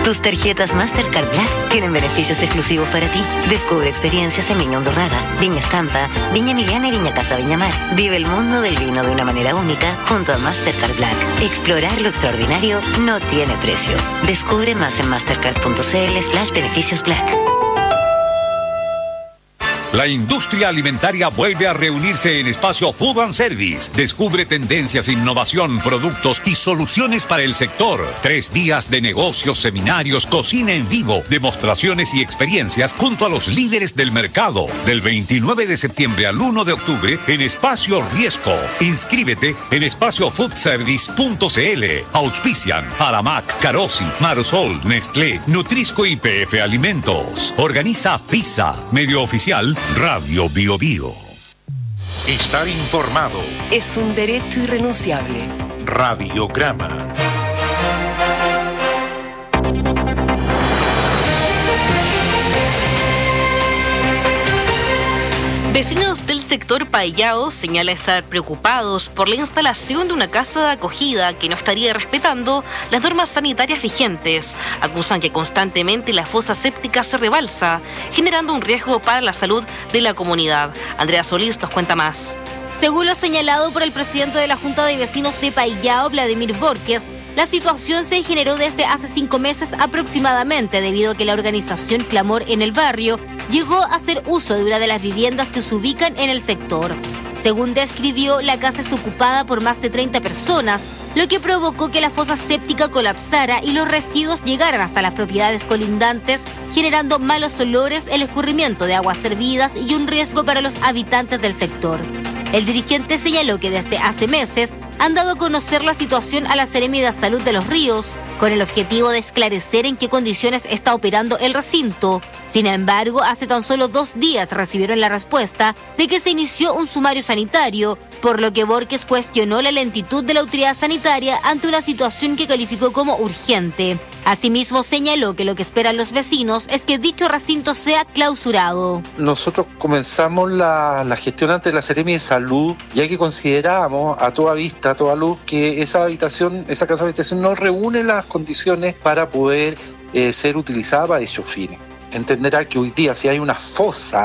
Tus tarjetas Mastercard Black tienen beneficios exclusivos para ti. Descubre experiencias en Viña Hondurraga, Viña Estampa, Viña Emiliana y Viña Casa Viña Mar. Vive el mundo del vino de una manera única junto a Mastercard Black. Explorar lo extraordinario no tiene precio. Descubre más en mastercard.cl/beneficios Black. La industria alimentaria vuelve a reunirse en Espacio Food and Service. Descubre tendencias, innovación, productos y soluciones para el sector. 3 días de negocios, seminarios, cocina en vivo, demostraciones y experiencias junto a los líderes del mercado. Del 29 de septiembre al 1 de octubre en Espacio Riesco. Inscríbete en espaciofoodservice.cl. Auspician Aramac, Carosi, Marsol, Nestlé, Nutrisco y PF Alimentos. Organiza FISA, medio oficial Radio Bio Bio. Estar informado es un derecho irrenunciable. Radiograma. Vecinos del sector Paillao señalan estar preocupados por la instalación de una casa de acogida que no estaría respetando las normas sanitarias vigentes. Acusan que constantemente la fosa séptica se rebalsa, generando un riesgo para la salud de la comunidad. Andrea Solís nos cuenta más. Según lo señalado por el presidente de la Junta de Vecinos de Paillao, Vladimir Borges, la situación se generó desde hace 5 meses aproximadamente debido a que la organización Clamor en el barrio llegó a hacer uso de una de las viviendas que se ubican en el sector. Según describió, la casa es ocupada por más de 30 personas, lo que provocó que la fosa séptica colapsara y los residuos llegaran hasta las propiedades colindantes, generando malos olores, el escurrimiento de aguas servidas y un riesgo para los habitantes del sector. El dirigente señaló que desde hace meses han dado a conocer la situación a la Seremi de Salud de Los Ríos, con el objetivo de esclarecer en qué condiciones está operando el recinto. Sin embargo, hace tan solo 2 días recibieron la respuesta de que se inició un sumario sanitario, por lo que Borges cuestionó la lentitud de la autoridad sanitaria ante una situación que calificó como urgente. Asimismo, señaló que lo que esperan los vecinos es que dicho recinto sea clausurado. Nosotros comenzamos la gestión ante la Seremi de Salud, ya que consideramos a toda vista, a toda luz, que esa casa de habitación no reúne las condiciones para poder ser utilizada para dichos fines. Entenderá que hoy día si hay una fosa